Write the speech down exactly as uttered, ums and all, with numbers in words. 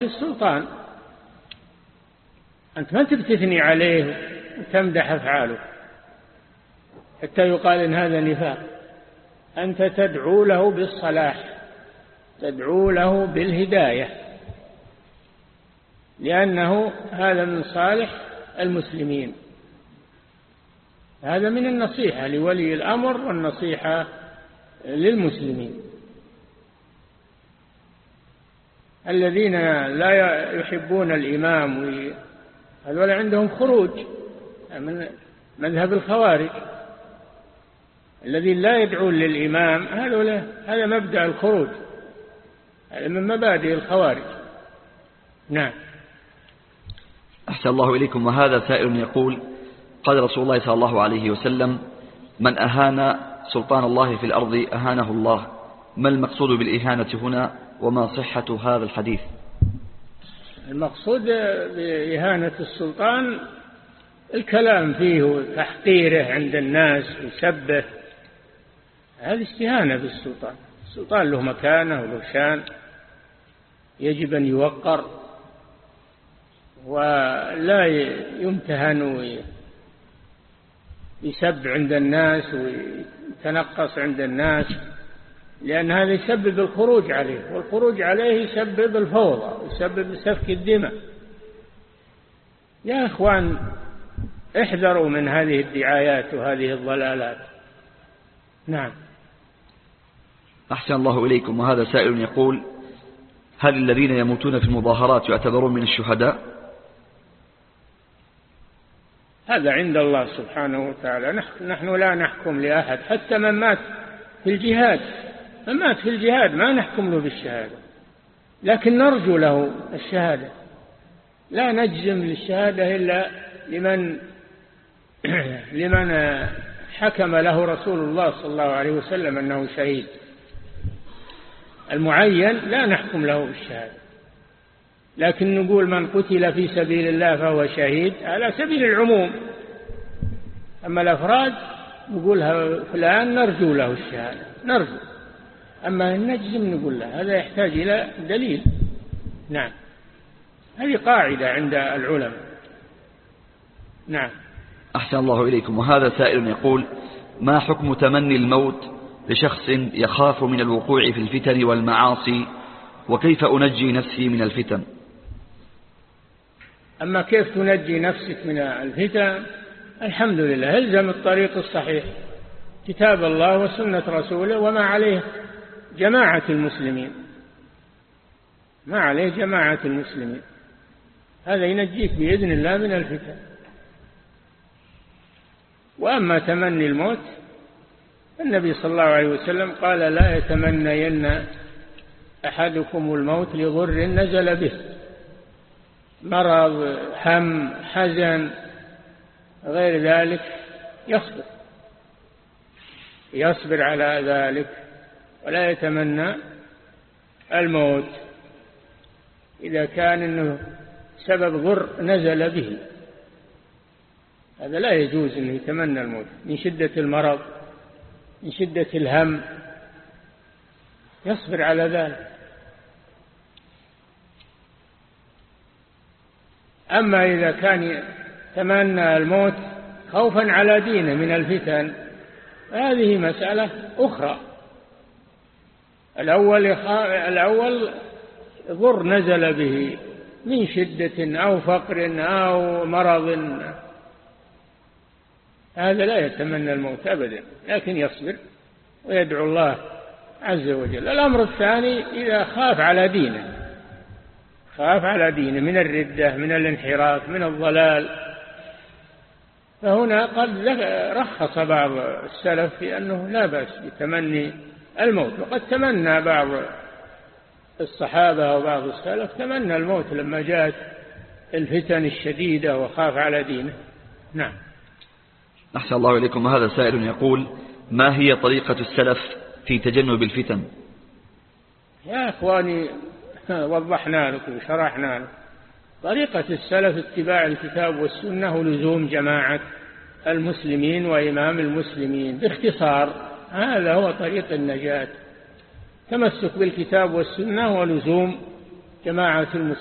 السلطان، أنت ما تبتثني عليه وتمدح أفعاله حتى يقال إن هذا نفاق. أنت تدعو له بالصلاح، تدعو له بالهداية، لأنه هذا من صالح المسلمين. هذا من النصيحة لولي الأمر والنصيحة للمسلمين. الذين لا يحبون الإمام هذول عندهم خروج من مذهب الخوارج. الذين لا يدعون للإمام هذول هذا مبدأ الخروج، هذا من مبادئ الخوارج. نعم. أحسن الله إليكم. وهذا سائل يقول: قال رسول الله صلى الله عليه وسلم: من أهان سلطان الله في الأرض أهانه الله. ما المقصود بالإهانة هنا، وما صحة هذا الحديث؟ المقصود بإهانة السلطان الكلام فيه وتحقيره عند الناس وسبه، هذه استهانة بالسلطان. السلطان له مكانة وله شان، يجب أن يوقر ولا يمتهن ويسب عند الناس ويتنقص عند الناس، لأن هذا يسبب الخروج عليه، والخروج عليه يسبب الفوضى ويسبب سفك الدماء. يا إخوان احذروا من هذه الدعايات وهذه الضلالات. نعم. أحسن الله إليكم. وهذا سائل يقول: هل الذين يموتون في المظاهرات يعتبرون من الشهداء؟ هذا عند الله سبحانه وتعالى، نحن لا نحكم لأحد. حتى من مات في الجهاد، من مات في الجهاد ما نحكم له بالشهادة، لكن نرجو له الشهادة. لا نجزم للشهادة إلا لمن لمن حكم له رسول الله صلى الله عليه وسلم أنه شهيد. المعين لا نحكم له بالشهادة، لكن نقول من قتل في سبيل الله فهو شهيد على سبيل العموم. أما الأفراد نقول فلان نرجو له الشهادة، نرجو. أما النجزم نقول له هذا يحتاج إلى دليل. نعم، هذه قاعدة عند العلماء. نعم. أحسن الله إليكم. وهذا سائل يقول: ما حكم تمني الموت لشخص يخاف من الوقوع في الفتن والمعاصي، وكيف أنجي نفسي من الفتن؟ أما كيف تنجي نفسك من الفتن، الحمد لله، الزم الطريق الصحيح، كتاب الله وسنة رسوله وما عليه جماعة المسلمين، ما عليه جماعة المسلمين، هذا ينجيك بإذن الله من الفتن. وأما تمني الموت، النبي صلى الله عليه وسلم قال: لا يتمنين أحدكم الموت لضر نزل به، مرض، هم، حزن، غير ذلك، يصبر يصبر على ذلك ولا يتمنى الموت إذا كان إنه سبب ضر نزل به. هذا لا يجوز أنه يتمنى الموت من شدة المرض، من شدة الهم، يصبر على ذلك. أما إذا كان يتمنى الموت خوفا على دينه من الفتن، هذه مسألة أخرى. الأول الأول ضر نزل به من شدة أو فقر أو مرض، هذا لا يتمنى الموت أبدا، لكن يصبر ويدعو الله عز وجل. الأمر الثاني إذا خاف على دينه، خاف على دينه من الردة، من الانحراف، من الضلال، فهنا قد رخص بعض السلف في أنه لا بأس بتمني الموت. وقد تمنى بعض الصحابة وبعض السلف تمنى الموت لما جاءت الفتن الشديدة وخاف على دينه. نعم. أحسن الله إليكم. هذا سائل يقول: ما هي طريقة السلف في تجنب الفتن؟ يا أخواني وضحنا لكم وشرحنا لكم. طريقة السلف اتباع الكتاب والسنة ولزوم جماعة المسلمين وإمام المسلمين. باختصار هذا هو طريق النجاة، تمسك بالكتاب والسنة ولزوم جماعة المسلمين.